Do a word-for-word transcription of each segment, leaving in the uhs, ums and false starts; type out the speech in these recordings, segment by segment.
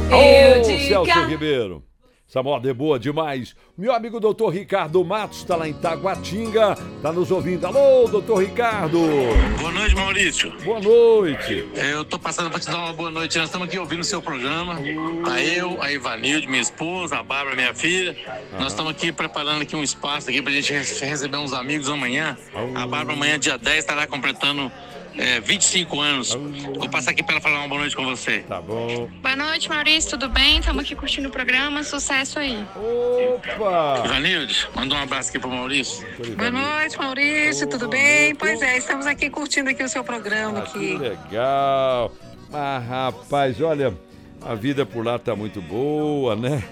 Eu Ô, de Celso ca- Ribeiro. Essa moda é boa demais. Meu amigo doutor Ricardo Matos está lá em Taguatinga, está nos ouvindo. Alô, doutor Ricardo. Boa noite, Maurício. Boa noite. Eu tô passando para te dar uma boa noite. Nós estamos aqui ouvindo o seu programa. A eu, a Ivanilde, minha esposa, a Bárbara, minha filha. Nós estamos aqui preparando aqui um espaço aqui pra gente re- receber uns amigos amanhã. A Bárbara amanhã, dia dez, estará completando é, vinte e cinco anos. Vou passar aqui para ela falar uma boa noite com você. Tá bom. Boa noite, Maurício, tudo bem? Estamos aqui curtindo o programa, sucesso aí. Opa! Ivanilde, manda um abraço aqui pro Maurício. Boa noite, Maurício, tudo bem? Pois é, estamos aqui curtindo aqui o seu programa Ah, que aqui. legal. Mas, rapaz, olha, a vida por lá tá muito boa, né?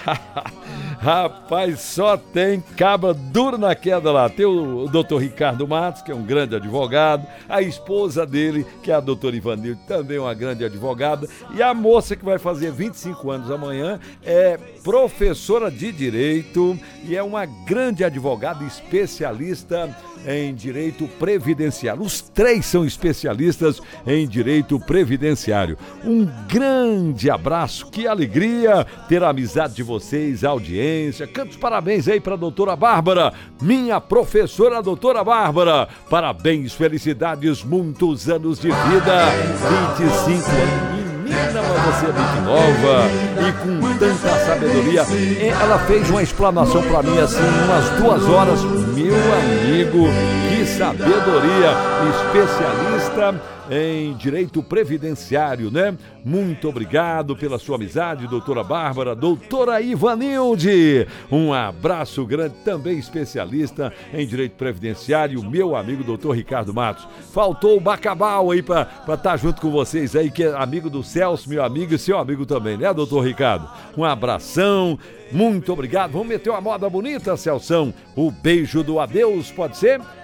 Rapaz, só tem cabra dura na queda lá. Tem o doutor Ricardo Matos, que é um grande advogado, a esposa dele, que é a doutora Ivanilde, também uma grande advogada, e a moça que vai fazer vinte e cinco anos amanhã é professora de Direito e é uma grande advogada especialista em direito previdenciário. Os três são especialistas em direito previdenciário. Um grande abraço, que alegria ter a amizade de vocês, a audiência. Canto os parabéns aí para a doutora Bárbara, minha professora doutora Bárbara. Parabéns, felicidades, muitos anos de vida. vinte e cinco anos. Menina, mas você é muito nova e com tanta sabedoria. Ela fez uma explanação para mim assim, umas duas horas. Meu amigo, que sabedoria! Especialista em direito previdenciário, né? Muito obrigado pela sua amizade, doutora Bárbara, doutora Ivanilde. Um abraço grande, também especialista em direito previdenciário, meu amigo doutor Ricardo Matos. Faltou o Bacabal aí para estar junto com vocês aí, que é amigo do Celso, meu amigo e seu amigo também, né, doutor Ricardo? Um abração, muito obrigado. Vamos meter uma moda bonita, Celção? O beijo do adeus, pode ser?